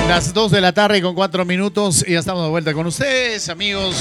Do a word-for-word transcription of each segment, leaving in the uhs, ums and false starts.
Las dos de la tarde con cuatro minutos y ya estamos de vuelta con ustedes, amigos.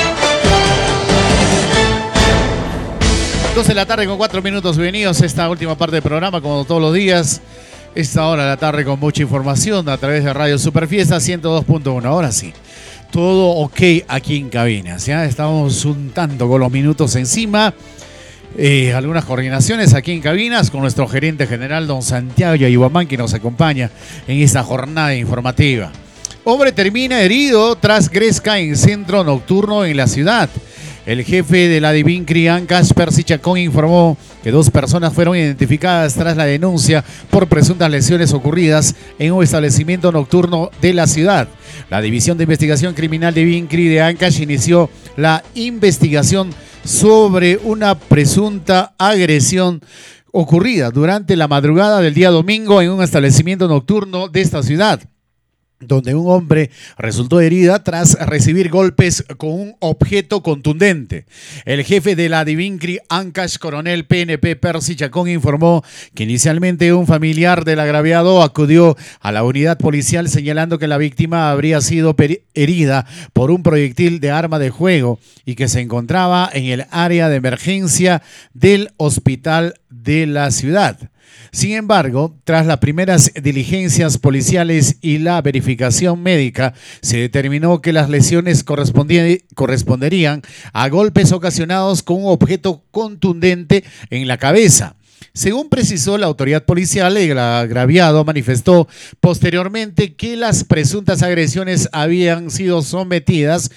dos de la tarde con cuatro minutos. Bienvenidos a esta última parte del programa, como todos los días. Esta hora de la tarde con mucha información a través de Radio Superfiesta ciento dos punto uno. Ahora sí, todo ok aquí en cabinas. Ya estamos un tanto con los minutos encima. Eh, algunas coordinaciones aquí en cabinas con nuestro gerente general, don Santiago Yayhuamán, que nos acompaña en esta jornada informativa. Hombre termina herido tras gresca en centro nocturno en la ciudad. El jefe de la Divincri, Ancash Percy Chacón, informó que dos personas fueron identificadas tras la denuncia por presuntas lesiones ocurridas en un establecimiento nocturno de la ciudad. La División de Investigación Criminal de Divincri de Ancash inició la investigación sobre una presunta agresión ocurrida durante la madrugada del día domingo en un establecimiento nocturno de esta ciudad, donde un hombre resultó herida tras recibir golpes con un objeto contundente. El jefe de la Divincri, Ancash, coronel P N P Percy Chacón, informó que inicialmente un familiar del agraviado acudió a la unidad policial señalando que la víctima habría sido herida por un proyectil de arma de fuego y que se encontraba en el área de emergencia del hospital de la ciudad. Sin embargo, tras las primeras diligencias policiales y la verificación médica, se determinó que las lesiones corresponderían a golpes ocasionados con un objeto contundente en la cabeza. Según precisó la autoridad policial, el agraviado manifestó posteriormente que las presuntas agresiones habían sido sometidas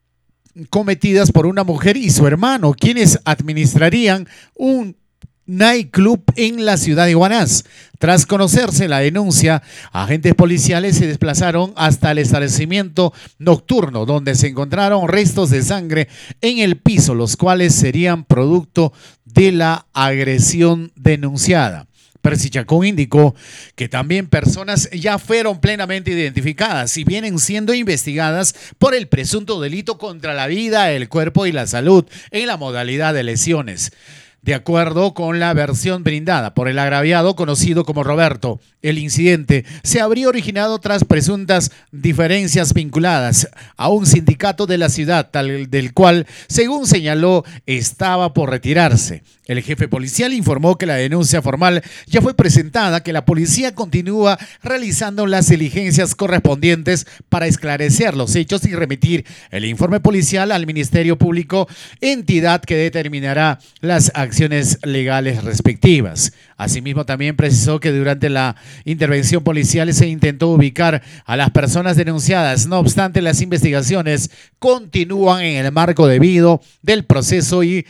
cometidas por una mujer y su hermano, quienes administrarían un nightclub en la ciudad de Huaraz. Tras conocerse la denuncia, agentes policiales se desplazaron hasta el establecimiento nocturno, donde se encontraron restos de sangre en el piso, los cuales serían producto de la agresión denunciada. Percy Chacón indicó que también personas ya fueron plenamente identificadas y vienen siendo investigadas por el presunto delito contra la vida, el cuerpo y la salud en la modalidad de lesiones. De acuerdo con la versión brindada por el agraviado, conocido como Roberto, el incidente se habría originado tras presuntas diferencias vinculadas a un sindicato de la ciudad, tal del cual, según señaló, estaba por retirarse. El jefe policial informó que la denuncia formal ya fue presentada, que la policía continúa realizando las diligencias correspondientes para esclarecer los hechos y remitir el informe policial al Ministerio Público, entidad que determinará las acciones legales respectivas. Asimismo, también precisó que durante la intervención policial se intentó ubicar a las personas denunciadas. No obstante, las investigaciones continúan en el marco debido del proceso y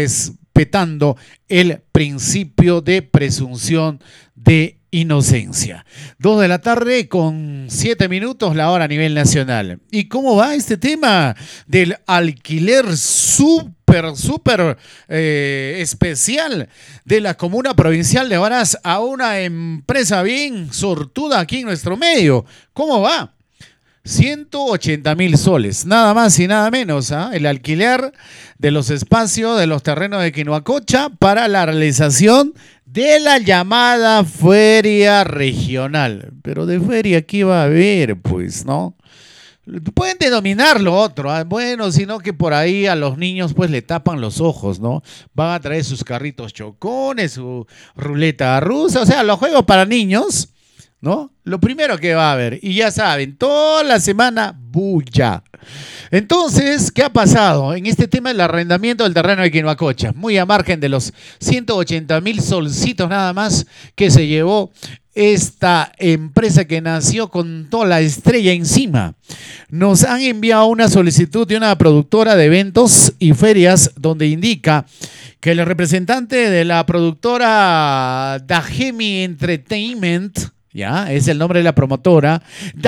respetando el principio de presunción de inocencia. Dos de la tarde con siete minutos, la hora a nivel nacional. ¿Y cómo va este tema del alquiler súper, súper eh, especial de la comuna provincial de Huaraz a una empresa bien sortuda aquí en nuestro medio? ¿Cómo va? ciento ochenta mil soles, nada más y nada menos, ¿eh? El alquiler de los espacios de los terrenos de Quinoacocha para la realización de la llamada feria regional. Pero de feria, ¿qué va a haber? Pues, ¿no? Pueden denominarlo otro, ¿eh? Bueno, sino que por ahí a los niños pues le tapan los ojos, ¿no? Van a traer sus carritos chocones, su ruleta rusa, o sea, los juegos para niños, ¿no? Lo primero que va a haber, y ya saben, toda la semana, bulla. Entonces, ¿qué ha pasado en este tema del arrendamiento del terreno de Quinoacocha? Muy a margen de los ciento ochenta mil solcitos nada más que se llevó esta empresa que nació con toda la estrella encima. Nos han enviado una solicitud de una productora de eventos y ferias donde indica que el representante de la productora Dajemi Entertainment, ya, es el nombre de la promotora,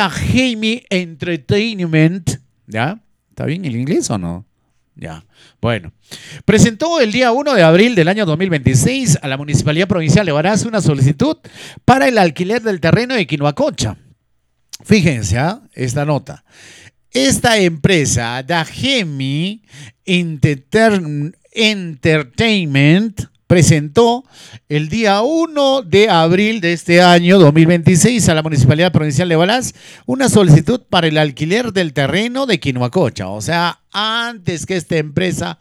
Dajemi Entertainment, ¿ya? ¿Está bien el inglés o no? Ya, bueno. Presentó el día uno de abril del año dos mil veintiséis a la Municipalidad Provincial de Huaraz una solicitud para el alquiler del terreno de Quinoacocha. Fíjense, ¿eh? Esta nota. Esta empresa, Dajemi Entertainment, presentó el día uno de abril de este año dos mil veintiséis a la Municipalidad Provincial de Huaraz una solicitud para el alquiler del terreno de Quinoacocha. O sea, antes que esta empresa,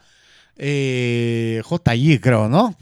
eh, J I creo, ¿no?,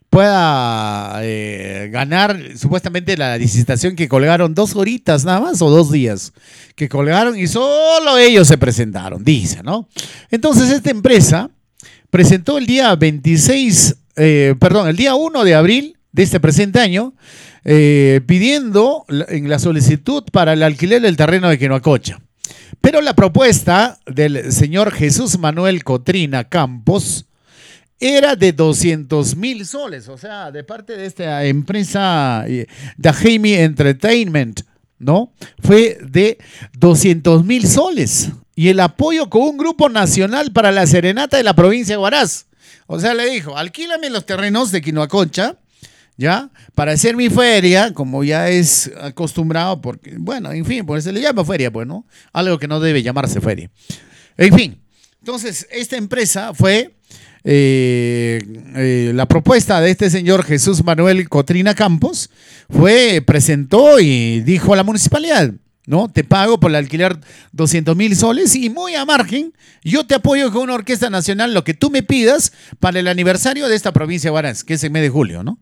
pueda eh, ganar supuestamente la licitación, que colgaron dos horitas nada más o dos días que colgaron y solo ellos se presentaron, dice, ¿no? Entonces esta empresa presentó el día veintiséis, eh, perdón, el día uno de abril de este presente año, eh, pidiendo la, en la solicitud para el alquiler del terreno de Quinoacocha. Pero la propuesta del señor Jesús Manuel Cotrina Campos era de doscientos mil soles, o sea, de parte de esta empresa Dajemi Entertainment, ¿no? Fue de doscientos mil soles. Y el apoyo con un grupo nacional para la serenata de la provincia de Huaraz. O sea, le dijo, alquílame los terrenos de Quinoacocha, ¿ya? Para hacer mi feria, como ya es acostumbrado, porque, bueno, en fin, pues se le llama feria, pues, ¿no? Algo que no debe llamarse feria. En fin, entonces, esta empresa fue... Eh, eh, la propuesta de este señor Jesús Manuel Cotrina Campos fue, presentó y dijo a la municipalidad, ¿no? Te pago por el alquiler doscientos mil soles y muy a margen, yo te apoyo con una orquesta nacional, lo que tú me pidas para el aniversario de esta provincia de Huaraz, que es el mes de julio, ¿no?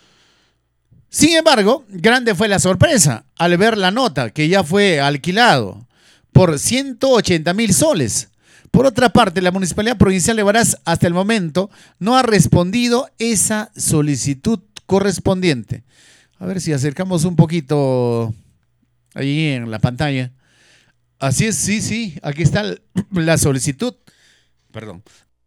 Sin embargo, grande fue la sorpresa al ver la nota que ya fue alquilado por ciento ochenta mil soles. Por otra parte, la Municipalidad Provincial de Huaraz hasta el momento no ha respondido esa solicitud correspondiente. A ver si acercamos un poquito ahí en la pantalla. Así es, sí, sí, aquí está la solicitud. Perdón.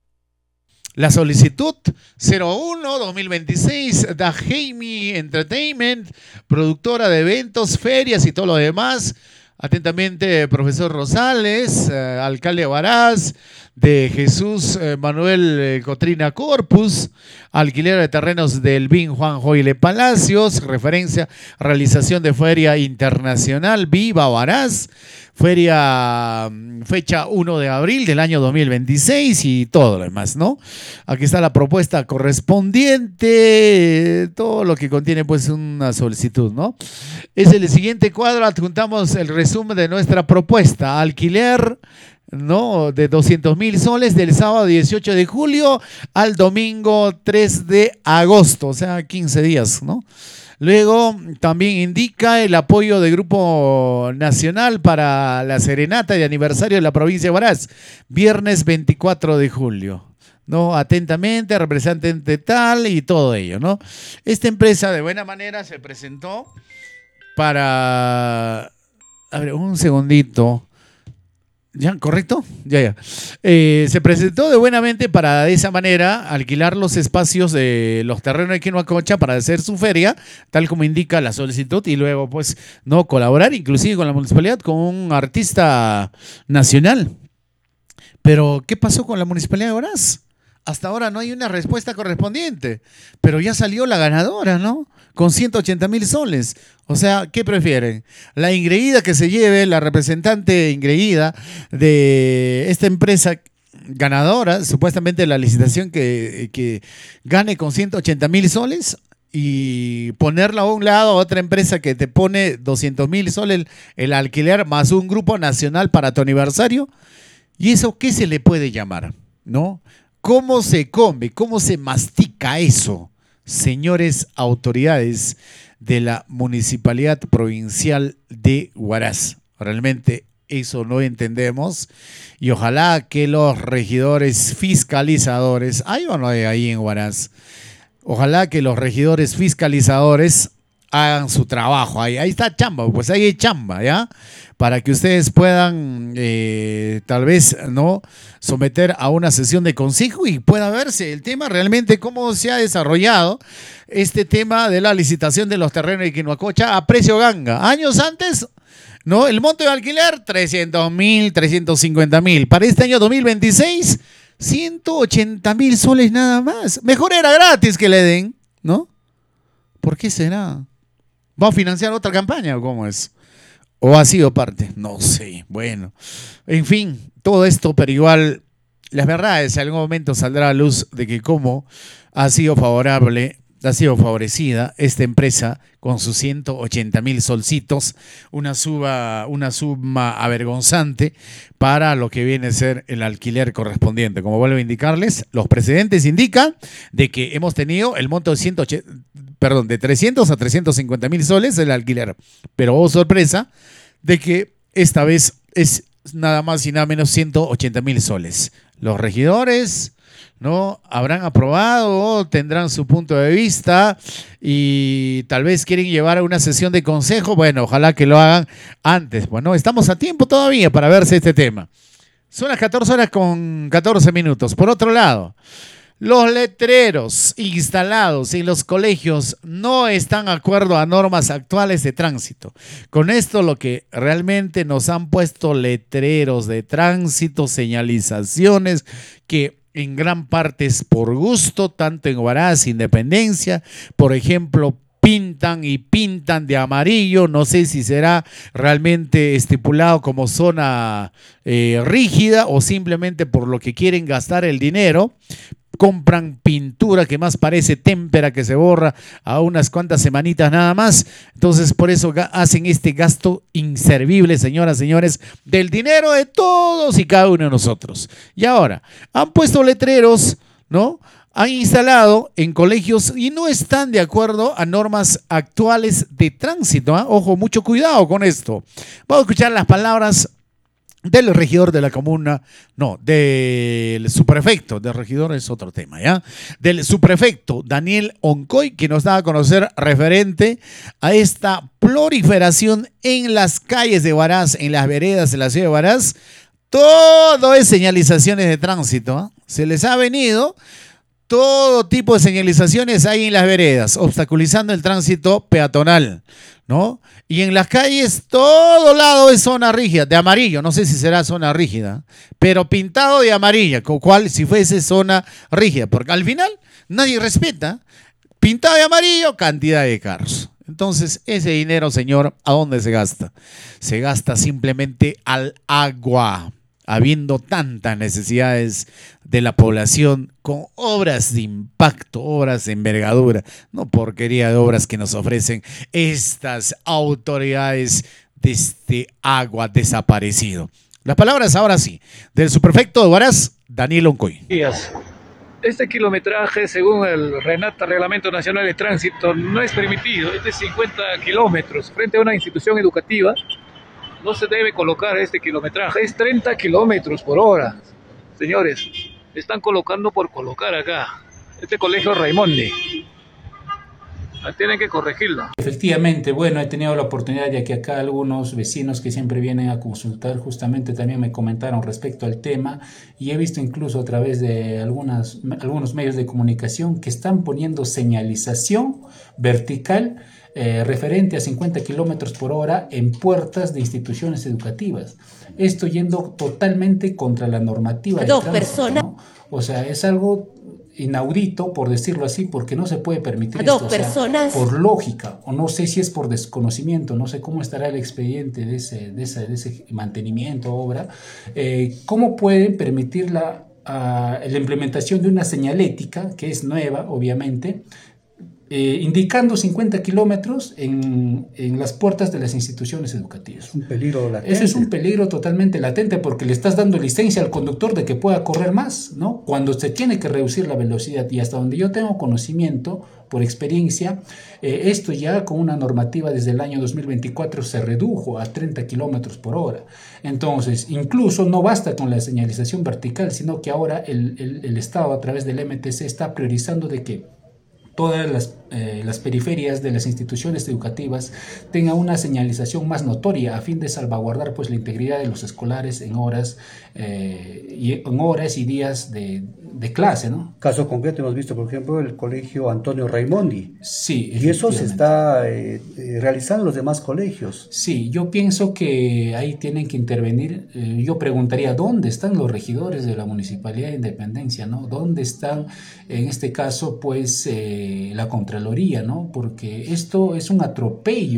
La solicitud cero uno dos mil veintiséis, Dajemi Entertainment, productora de eventos, ferias y todo lo demás. Atentamente, profesor Rosales, eh, alcalde de Huaraz, de Jesús eh, Manuel eh, Cotrina Corpus, alquiler de terrenos del B I N Juan Joile Palacios, referencia, realización de Feria Internacional Viva Huaraz, feria, fecha uno de abril del año dos mil veintiséis y todo lo demás, ¿no? Aquí está la propuesta correspondiente, todo lo que contiene pues una solicitud, ¿no? Es el siguiente cuadro, adjuntamos el resumen de nuestra propuesta, alquiler, ¿no?, de doscientos mil soles del sábado dieciocho de julio al domingo tres de agosto, o sea, quince días, ¿no? Luego también indica el apoyo del Grupo Nacional para la serenata de aniversario de la provincia de Huaraz, viernes veinticuatro de julio. ¿No? Atentamente, representante tal y todo ello, ¿no? Esta empresa de buena manera se presentó para... A ver, un segundito. ¿Ya? ¿Correcto? Ya, ya. Eh, se presentó de buenamente para de esa manera alquilar los espacios de los terrenos de Quinoacocha para hacer su feria, tal como indica la solicitud, y luego pues no colaborar inclusive con la municipalidad, con un artista nacional. Pero, ¿qué pasó con la municipalidad de Huaraz? Hasta ahora no hay una respuesta correspondiente, pero ya salió la ganadora, ¿no? Con ciento ochenta mil soles. O sea, ¿qué prefieren? La ingreída que se lleve, la representante ingreída de esta empresa ganadora, supuestamente la licitación que, que gane con ciento ochenta mil soles, y ponerla a un lado a otra empresa que te pone doscientos mil soles el, el alquiler más un grupo nacional para tu aniversario. ¿Y eso qué se le puede llamar? ¿No? ¿Cómo se come? ¿Cómo se mastica eso? Señores autoridades de la Municipalidad Provincial de Huaraz. Realmente eso no entendemos y ojalá que los regidores fiscalizadores, ¿hay o no hay ahí en Huaraz? Ojalá que los regidores fiscalizadores hagan su trabajo. Ahí, ahí está chamba, pues ahí hay chamba, ¿ya? Para que ustedes puedan eh, tal vez no someter a una sesión de consejo y pueda verse el tema realmente cómo se ha desarrollado este tema de la licitación de los terrenos de Quinoacocha a precio ganga. Años antes, ¿no? El monto de alquiler, trescientos mil, trescientos cincuenta mil. Para este año dos mil veintiséis, ciento ochenta mil soles nada más. Mejor era gratis que le den, ¿no? ¿Por qué será? ¿Va a financiar otra campaña o cómo es? ¿O ha sido parte? No sé. Bueno, en fin, todo esto, pero igual las verdades, en algún momento saldrá a luz de que cómo ha sido favorable, ha sido favorecida esta empresa con sus ciento ochenta mil solcitos, una, suba, una suma avergonzante para lo que viene a ser el alquiler correspondiente. Como vuelvo a indicarles, los precedentes indican de que hemos tenido el monto de ciento ochenta, perdón, de trescientos a trescientos cincuenta mil soles el alquiler, pero oh sorpresa de que esta vez es nada más y nada menos ciento ochenta mil soles. Los regidores no habrán aprobado, tendrán su punto de vista y tal vez quieren llevar a una sesión de consejo. Bueno, ojalá que lo hagan antes. Bueno, estamos a tiempo todavía para verse este tema. Son las catorce horas con catorce minutos. Por otro lado, los letreros instalados en los colegios no están de acuerdo a normas actuales de tránsito. Con esto lo que realmente nos han puesto letreros de tránsito, señalizaciones que en gran parte es por gusto, tanto en Huaraz, Independencia, por ejemplo, pintan y pintan de amarillo, no sé si será realmente estipulado como zona eh, rígida o simplemente por lo que quieren gastar el dinero. Compran pintura que más parece témpera que se borra a unas cuantas semanitas nada más. Entonces por eso hacen este gasto inservible, señoras y señores, del dinero de todos y cada uno de nosotros. Y ahora, han puesto letreros, ¿no? Han instalado en colegios y no están de acuerdo a normas actuales de tránsito, ¿eh? Ojo, mucho cuidado con esto. Vamos a escuchar las palabras del regidor de la comuna, no, del subprefecto, del regidor es otro tema, ¿ya? Del subprefecto Daniel Oncoy, que nos da a conocer referente a esta proliferación en las calles de Huaraz, en las veredas de la ciudad de Huaraz. Todo es señalizaciones de tránsito, ¿eh? Se les ha venido todo tipo de señalizaciones ahí en las veredas, obstaculizando el tránsito peatonal, ¿no? Y en las calles, todo lado es zona rígida, de amarillo, no sé si será zona rígida, pero pintado de amarilla, con cual si fuese zona rígida, porque al final nadie respeta, pintado de amarillo, cantidad de carros. Entonces, ese dinero, señor, ¿a dónde se gasta? Se gasta simplemente al agua, habiendo tantas necesidades de la población con obras de impacto, obras de envergadura, no porquería de obras que nos ofrecen estas autoridades de este agua desaparecido. Las palabras ahora sí, del subprefecto de Huaraz, Daniel Oncoy. Este kilometraje, según el RENAT, Reglamento Nacional de Tránsito, no es permitido. Es de cincuenta kilómetros frente a una institución educativa. No se debe colocar este kilometraje, es treinta kilómetros por hora. Señores, están colocando por colocar acá. Este colegio Raimondi. Tienen que corregirlo. Efectivamente, bueno, he tenido la oportunidad, ya que acá algunos vecinos que siempre vienen a consultar justamente también me comentaron respecto al tema, y he visto incluso a través de algunas, algunos medios de comunicación que están poniendo señalización vertical Eh, referente a cincuenta kilómetros por hora en puertas de instituciones educativas. Esto yendo totalmente contra la normativa de tránsito, personas, ¿no? O sea, es algo inaudito, por decirlo así, porque no se puede permitir esto. Dos personas. O sea, por lógica, o no sé si es por desconocimiento, no sé cómo estará el expediente de ese, de ese, de ese mantenimiento, obra, eh, cómo pueden permitir la, uh, la implementación de una señalética, que es nueva, obviamente, Eh, indicando cincuenta kilómetros en, en las puertas de las instituciones educativas. Es un peligro latente. Ese es un peligro totalmente latente, porque le estás dando licencia al conductor de que pueda correr más, ¿no? Cuando se tiene que reducir la velocidad, y hasta donde yo tengo conocimiento, por experiencia, eh, esto ya con una normativa desde el año dos mil veinticuatro se redujo a treinta kilómetros por hora. Entonces, incluso no basta con la señalización vertical, sino que ahora el, el, el Estado, a través del M T C, está priorizando de que todas las, eh, las periferias de las instituciones educativas tengan una señalización más notoria, a fin de salvaguardar pues la integridad de los escolares en horas, eh, y, en horas y días de, de clase, ¿no? Caso concreto hemos visto, por ejemplo, el colegio Antonio Raimondi. Sí, y eso se está eh, eh, realizando en los demás colegios. Sí, yo pienso que ahí tienen que intervenir. Eh, yo preguntaría, ¿dónde están los regidores de la Municipalidad de Independencia, ¿no? ¿Dónde están, en este caso, pues, eh, la Contraloría, ¿no? Porque esto es un atropello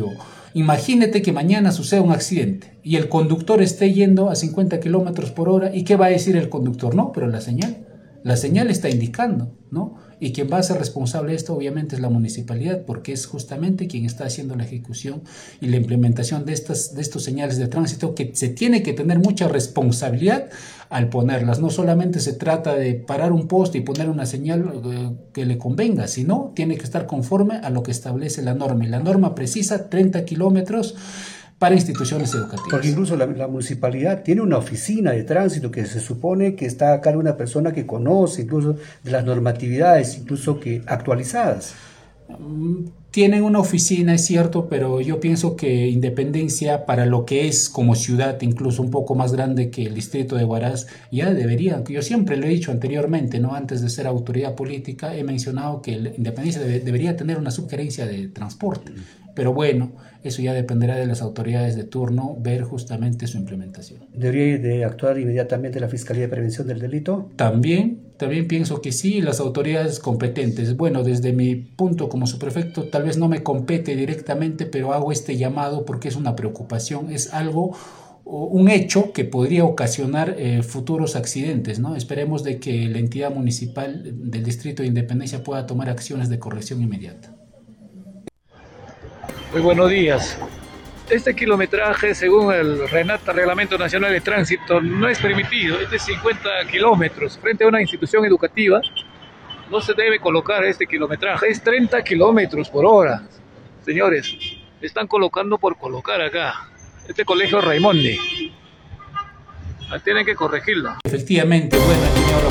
Imagínate que mañana suceda un accidente y el conductor esté yendo a cincuenta kilómetros por hora. ¿Y qué va a decir el conductor? No, pero la señal, la señal está indicando, ¿no? Y quien va a ser responsable de esto obviamente es la municipalidad, porque es justamente quien está haciendo la ejecución y la implementación de estas de estos señales de tránsito, que se tiene que tener mucha responsabilidad al ponerlas. No solamente se trata de parar un poste y poner una señal eh, que le convenga, sino tiene que estar conforme a lo que establece la norma. Y la norma precisa treinta kilómetros para instituciones educativas. Porque incluso la, la municipalidad tiene una oficina de tránsito que se supone que está a cargo de una persona que conoce incluso de las normatividades, incluso que actualizadas. Tienen una oficina, es cierto, pero yo pienso que Independencia, para lo que es como ciudad, incluso un poco más grande que el distrito de Huaraz, ya debería, yo siempre lo he dicho anteriormente, ¿no? Antes de ser autoridad política, he mencionado que Independencia debe, debería tener una subgerencia de transporte. Pero bueno, eso ya dependerá de las autoridades de turno ver justamente su implementación. ¿Debería de actuar inmediatamente la Fiscalía de Prevención del Delito? También, también pienso que sí, las autoridades competentes. Bueno, desde mi punto como subprefecto, tal vez no me compete directamente, pero hago este llamado porque es una preocupación, es algo, un hecho que podría ocasionar eh, futuros accidentes, ¿no? Esperemos de que la entidad municipal del Distrito de Independencia pueda tomar acciones de corrección inmediata. Muy buenos días. Este kilometraje, según el RENATA, Reglamento Nacional de Tránsito, no es permitido. Este es cincuenta kilómetros. Frente a una institución educativa, no se debe colocar este kilometraje. Es treinta kilómetros por hora. Señores, están colocando por colocar acá. Este colegio Raimondi. Tienen que corregirlo. Efectivamente, bueno, he tenido la